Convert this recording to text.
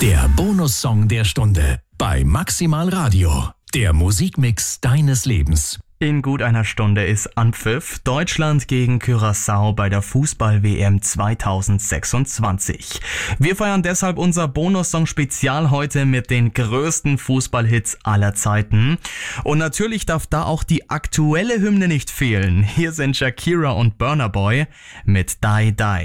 Der Bonussong der Stunde bei Maximal Radio. Der Musikmix deines Lebens. In gut einer Stunde ist Anpfiff. Deutschland gegen Curaçao bei der Fußball-WM 2026. Wir feiern deshalb unser Bonussong-Spezial heute mit den größten Fußballhits aller Zeiten. Und natürlich darf da auch die aktuelle Hymne nicht fehlen. Hier sind Shakira und Burna Boy mit Die Die.